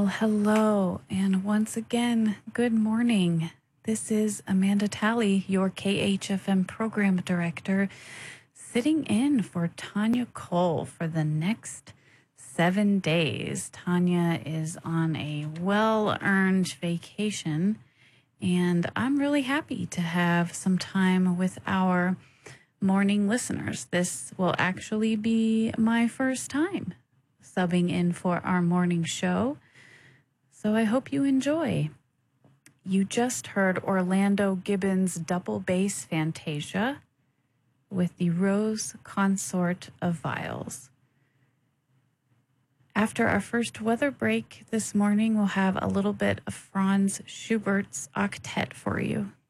Well, hello, and once again, good morning. This is Amanda Talley, your KHFM program director, sitting in for Tanya Cole for the next 7 days. Tanya is on a well earned vacation, and I'm really happy to have some time with our morning listeners. This will actually be my first time subbing in for our morning show. So I hope you enjoy. You just heard Orlando Gibbons' double bass Fantasia with the Rose Consort of Viols. After our first weather break this morning, we'll have a little bit of Franz Schubert's octet for you.